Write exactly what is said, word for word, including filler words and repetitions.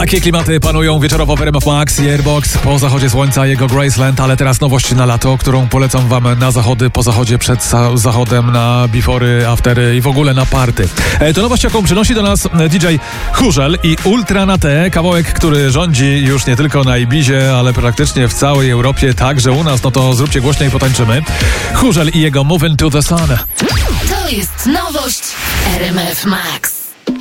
Takie klimaty panują wieczorowo w R M F Max i Airbox po zachodzie słońca, jego Graceland, ale teraz nowość na lato, którą polecam wam na zachody, po zachodzie, przed za- zachodem, na befory, aftery i w ogóle na party. E, to nowość, jaką przynosi do nas D J Chórzel i Ultra na T, kawałek, który rządzi już nie tylko na Ibizie, ale praktycznie w całej Europie, także u nas, no to zróbcie głośniej i potańczymy. Chórzel i jego Moving to the Sun. To jest nowość R M F Max.